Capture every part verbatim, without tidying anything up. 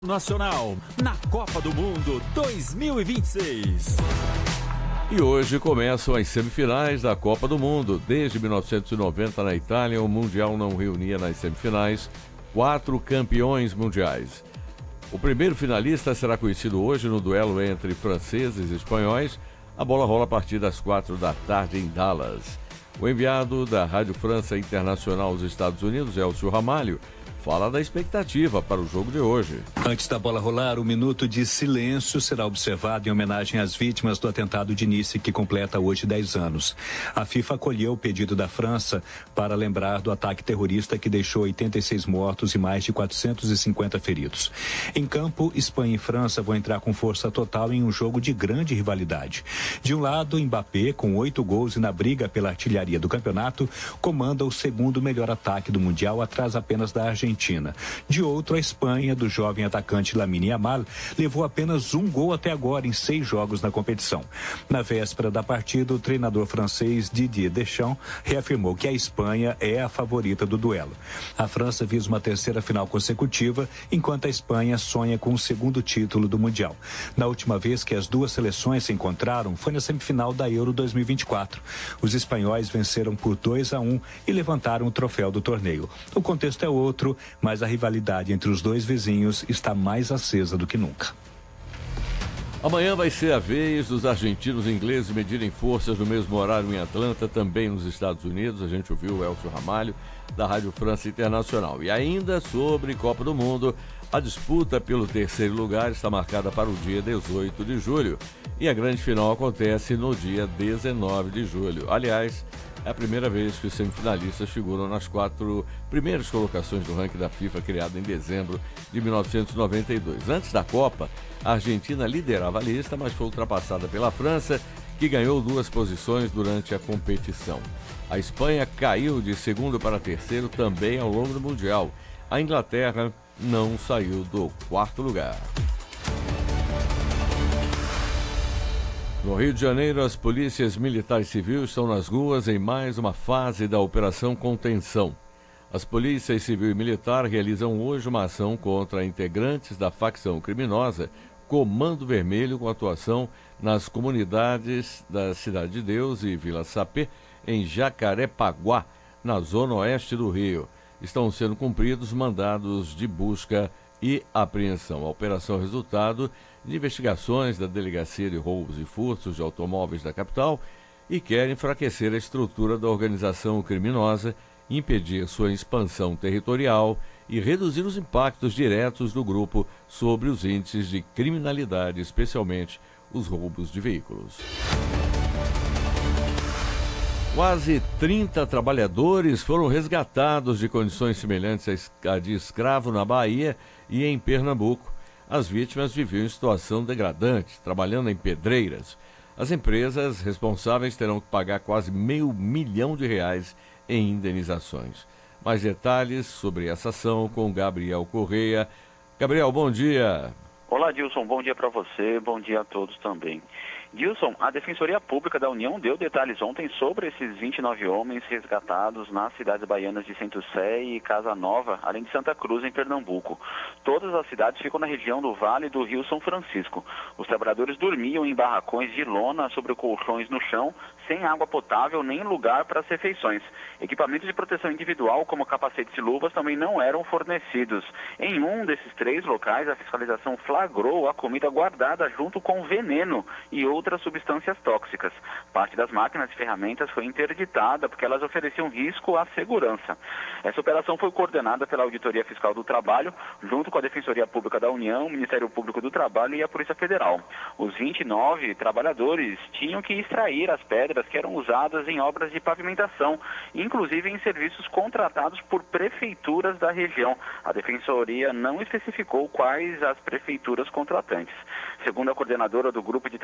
Nacional na Copa do Mundo dois mil e vinte e seis. E hoje começam as semifinais da Copa do Mundo. Desde mil novecentos e noventa, na Itália, o Mundial não reunia nas semifinais quatro campeões mundiais. O primeiro finalista será conhecido hoje no duelo entre franceses e espanhóis. A bola rola a partir das quatro da tarde em Dallas. O enviado da Rádio França Internacional aos Estados Unidos, Elcio Ramalho, fala da expectativa para o jogo de hoje. Antes da bola rolar, um minuto de silêncio será observado em homenagem às vítimas do atentado de Nice, que completa hoje dez anos. A FIFA acolheu o pedido da França para lembrar do ataque terrorista que deixou oitenta e seis mortos e mais de quatrocentos e cinquenta feridos. Em campo, Espanha e França vão entrar com força total em um jogo de grande rivalidade. De um lado, Mbappé, com oito gols e na briga pela artilharia do campeonato, comanda o segundo melhor ataque do Mundial, atrás apenas da Argentina. Argentina. De outro, a Espanha, do jovem atacante Lamine Yamal, levou apenas um gol até agora em seis jogos na competição. Na véspera da partida, o treinador francês Didier Deschamps reafirmou que a Espanha é a favorita do duelo. A França visa uma terceira final consecutiva, enquanto a Espanha sonha com o segundo título do Mundial. Na última vez que as duas seleções se encontraram foi na semifinal da Euro dois mil e vinte e quatro. Os espanhóis venceram por dois a um e levantaram o troféu do torneio. O contexto é outro, mas a rivalidade entre os dois vizinhos está mais acesa do que nunca. Amanhã vai ser a vez dos argentinos e ingleses medirem forças no mesmo horário em Atlanta, também nos Estados Unidos. A gente ouviu o Elcio Ramalho, da Rádio França Internacional. E ainda sobre Copa do Mundo, a disputa pelo terceiro lugar está marcada para o dia dezoito de julho. E a grande final acontece no dia dezenove de julho. Aliás, é a primeira vez que os semifinalistas figuram nas quatro primeiras colocações do ranking da FIFA, criado em dezembro de mil novecentos e noventa e dois. Antes da Copa, a Argentina liderava a lista, mas foi ultrapassada pela França, que ganhou duas posições durante a competição. A Espanha caiu de segundo para terceiro também ao longo do Mundial. A Inglaterra não saiu do quarto lugar. No Rio de Janeiro, as polícias militar e civil estão nas ruas em mais uma fase da Operação Contenção. As polícias civil e militar realizam hoje uma ação contra integrantes da facção criminosa Comando Vermelho, com atuação nas comunidades da Cidade de Deus e Vila Sapê, em Jacarepaguá, na zona oeste do Rio. Estão sendo cumpridos mandados de busca e apreensão. A operação é resultado de investigações da Delegacia de Roubos e Furtos de Automóveis da capital e quer enfraquecer a estrutura da organização criminosa, impedir sua expansão territorial e reduzir os impactos diretos do grupo sobre os índices de criminalidade, especialmente os roubos de veículos. Quase trinta trabalhadores foram resgatados de condições semelhantes a de escravo na Bahia e em Pernambuco. As vítimas viviam em situação degradante, trabalhando em pedreiras. As empresas responsáveis terão que pagar quase meio milhão de reais em indenizações. Mais detalhes sobre essa ação com Gabriel Correia. Gabriel, bom dia. Olá, Dilson, bom dia para você, bom dia a todos também. Dilson, a Defensoria Pública da União deu detalhes ontem sobre esses vinte e nove homens resgatados nas cidades baianas de Centro Sé e Casa Nova, além de Santa Cruz, em Pernambuco. Todas as cidades ficam na região do Vale do Rio São Francisco. Os trabalhadores dormiam em barracões de lona sobre colchões no chão, sem água potável nem lugar para as refeições. Equipamentos de proteção individual, como capacetes e luvas, também não eram fornecidos. Em um desses três locais, a fiscalização flagrou a comida guardada junto com veneno e outras substâncias tóxicas. Parte das máquinas e ferramentas foi interditada porque elas ofereciam risco à segurança. Essa operação foi coordenada pela Auditoria Fiscal do Trabalho, junto com a Defensoria Pública da União, o Ministério Público do Trabalho e a Polícia Federal. Os vinte e nove trabalhadores tinham que extrair as pedras que eram usadas em obras de pavimentação, inclusive em serviços contratados por prefeituras da região. A Defensoria não especificou quais as prefeituras contratantes. Segundo a coordenadora do Grupo de Trabalho de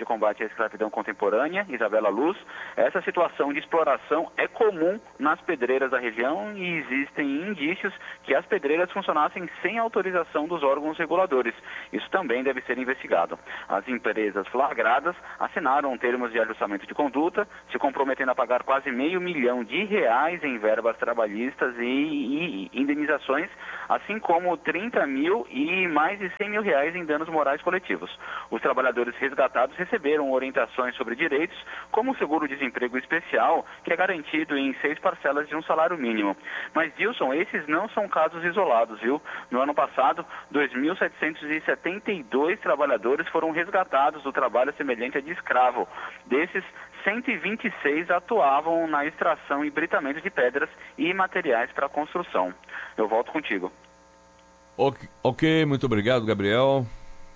de Combate à Escravidão Contemporânea, Isabela Luz, essa situação de exploração é comum nas pedreiras da região e existem indícios que as pedreiras funcionassem sem autorização dos órgãos reguladores. Isso também deve ser investigado. As empresas flagradas assinaram termos de ajustamento de conduta, se comprometendo a pagar quase meio milhão de reais em verbas trabalhistas e, e indenizações, assim como trinta mil e mais de cem mil reais em danos morais coletivos. Os trabalhadores resgatados receberam orientações sobre direitos, como o seguro-desemprego especial, que é garantido em seis parcelas de um salário mínimo. Mas, Dilson, esses não são casos isolados, viu? No ano passado, dois mil setecentos e setenta e dois trabalhadores foram resgatados do trabalho semelhante a de escravo. Desses, cento e vinte e seis atuavam na extração e britamento de pedras e materiais para construção. Eu volto contigo. Ok, ok, muito obrigado, Gabriel.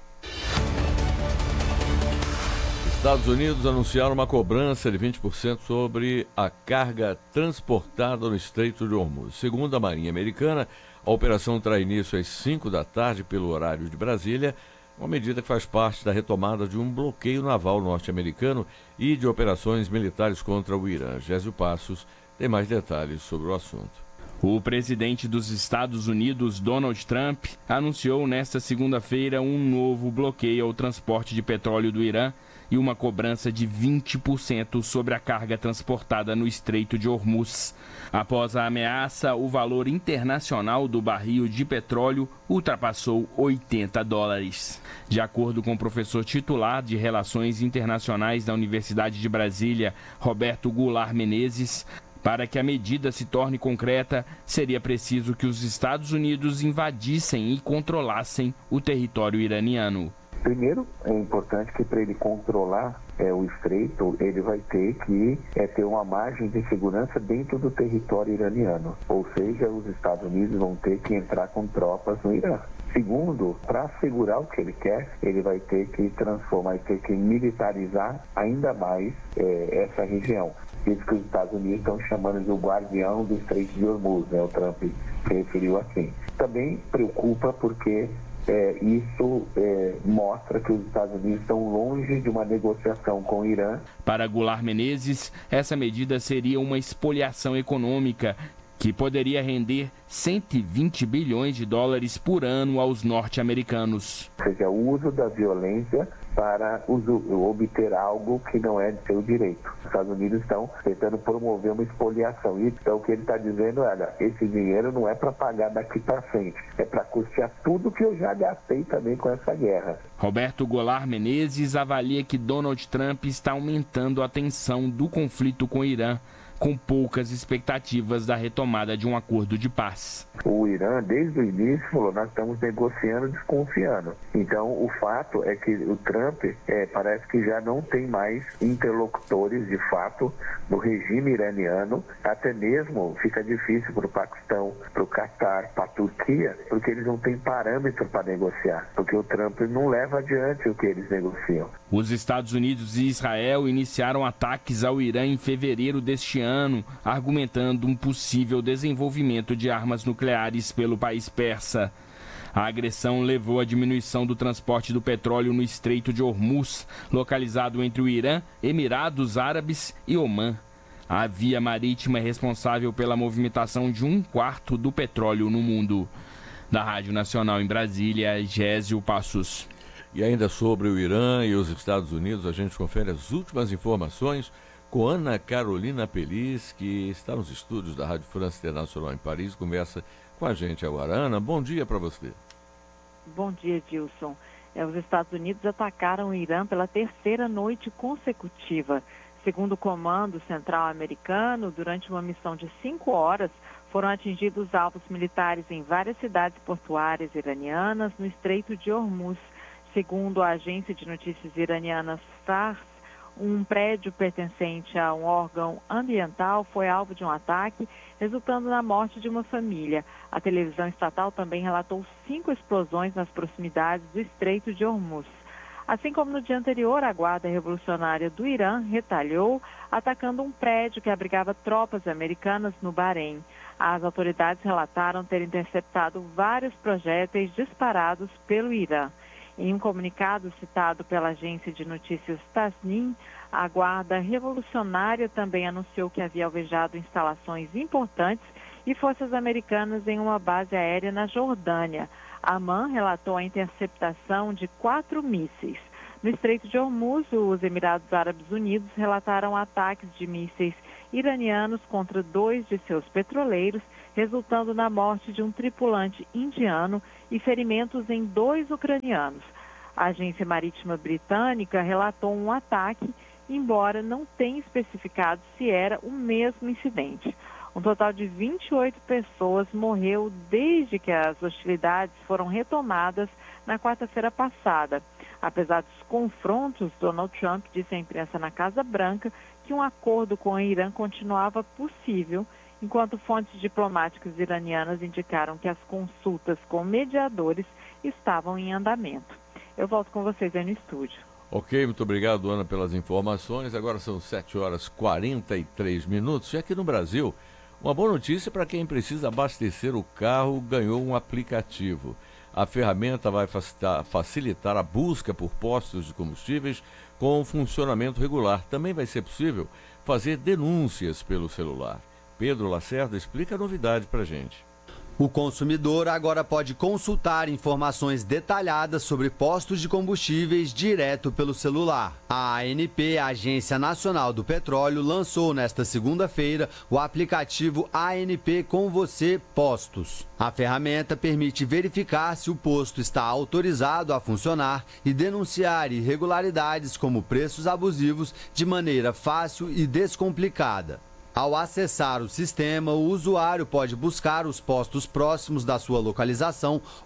Estados Unidos anunciaram uma cobrança de vinte por cento sobre a carga transportada no Estreito de Hormuz. Segundo a Marinha Americana, a operação terá início às cinco da tarde pelo horário de Brasília, uma medida que faz parte da retomada de um bloqueio naval norte-americano e de operações militares contra o Irã. Gésio Passos tem mais detalhes sobre o assunto. O presidente dos Estados Unidos, Donald Trump, anunciou nesta segunda-feira um novo bloqueio ao transporte de petróleo do Irã e uma cobrança de vinte por cento sobre a carga transportada no Estreito de Hormuz. Após a ameaça, o valor internacional do barril de petróleo ultrapassou oitenta dólares. De acordo com o professor titular de Relações Internacionais da Universidade de Brasília, Roberto Goulart Menezes, para que a medida se torne concreta, seria preciso que os Estados Unidos invadissem e controlassem o território iraniano. Primeiro, é importante que para ele controlar é, o estreito, ele vai ter que é, ter uma margem de segurança dentro do território iraniano. Ou seja, os Estados Unidos vão ter que entrar com tropas no Irã. Segundo, para assegurar o que ele quer, ele vai ter que transformar, vai ter que militarizar ainda mais é, essa região. Isso que os Estados Unidos estão chamando de o guardião do Estreito de Hormuz, né? O Trump se referiu assim. Também preocupa porque é, isso é, mostra que os Estados Unidos estão longe de uma negociação com o Irã. Para Goulart Menezes, essa medida seria uma espoliação econômica que poderia render cento e vinte bilhões de dólares por ano aos norte-americanos. Ou seja, o uso da violência para uso, obter algo que não é de seu direito. Os Estados Unidos estão tentando promover uma espoliação. Então, o que ele está dizendo é, olha, esse dinheiro não é para pagar daqui para frente, é para custear tudo que eu já gastei também com essa guerra. Roberto Goulart Menezes avalia que Donald Trump está aumentando a tensão do conflito com o Irã, com poucas expectativas da retomada de um acordo de paz. O Irã, desde o início, falou, nós estamos negociando, desconfiando. Então, o fato é que o Trump é, parece que já não tem mais interlocutores, de fato, no regime iraniano. Até mesmo fica difícil para o Paquistão, para o Catar, para a Turquia, porque eles não têm parâmetro para negociar, porque o Trump não leva adiante o que eles negociam. Os Estados Unidos e Israel iniciaram ataques ao Irã em fevereiro deste ano, argumentando um possível desenvolvimento de armas nucleares pelo país persa. A agressão levou à diminuição do transporte do petróleo no Estreito de Hormuz, localizado entre o Irã, Emirados Árabes e Omã. A via marítima é responsável pela movimentação de um quarto do petróleo no mundo. Da Rádio Nacional em Brasília, Gésio Passos. E ainda sobre o Irã e os Estados Unidos, a gente confere as últimas informações com Ana Carolina Pelis, que está nos estúdios da Rádio França Internacional em Paris, conversa com a gente agora. Ana, bom dia para você. Bom dia, Dilson. É, os Estados Unidos atacaram o Irã pela terceira noite consecutiva. Segundo o Comando Central Americano, durante uma missão de cinco horas, foram atingidos alvos militares em várias cidades portuárias iranianas no Estreito de Hormuz. Segundo a agência de notícias iraniana Fars, um prédio pertencente a um órgão ambiental foi alvo de um ataque, resultando na morte de uma família. A televisão estatal também relatou cinco explosões nas proximidades do Estreito de Hormuz. Assim como no dia anterior, a Guarda Revolucionária do Irã retalhou, atacando um prédio que abrigava tropas americanas no Bahrein. As autoridades relataram ter interceptado vários projéteis disparados pelo Irã. Em um comunicado citado pela agência de notícias Tasnim, a Guarda Revolucionária também anunciou que havia alvejado instalações importantes e forças americanas em uma base aérea na Jordânia. A AMAN relatou a interceptação de quatro mísseis. No Estreito de Hormuz, os Emirados Árabes Unidos relataram ataques de mísseis iranianos contra dois de seus petroleiros, resultando na morte de um tripulante indiano e ferimentos em dois ucranianos. A agência marítima britânica relatou um ataque, embora não tenha especificado se era o mesmo incidente. Um total de vinte e oito pessoas morreu desde que as hostilidades foram retomadas na quarta-feira passada. Apesar dos confrontos, Donald Trump disse à imprensa na Casa Branca que um acordo com o Irã continuava possível, enquanto fontes diplomáticas iranianas indicaram que as consultas com mediadores estavam em andamento. Eu volto com vocês aí no estúdio. Ok, muito obrigado, Ana, pelas informações. Agora são sete horas e quarenta e três minutos. E aqui no Brasil, uma boa notícia para quem precisa abastecer o carro, ganhou um aplicativo. A ferramenta vai facilitar, facilitar a busca por postos de combustíveis com funcionamento regular. Também vai ser possível fazer denúncias pelo celular. Pedro Lacerda explica a novidade para a gente. O consumidor agora pode consultar informações detalhadas sobre postos de combustíveis direto pelo celular. A ANP, a Agência Nacional do Petróleo, lançou nesta segunda-feira o aplicativo A N P Com Você Postos. A ferramenta permite verificar se o posto está autorizado a funcionar e denunciar irregularidades como preços abusivos de maneira fácil e descomplicada. Ao acessar o sistema, o usuário pode buscar os postos próximos da sua localização